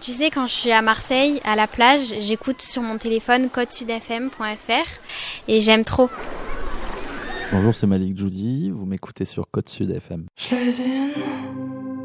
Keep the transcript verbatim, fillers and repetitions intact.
Tu sais, quand je suis à Marseille, à la plage, j'écoute sur mon téléphone code sud f m point f r et j'aime trop. Bonjour, c'est Malik Djoudi, vous m'écoutez sur Code Sud F M. Je les ai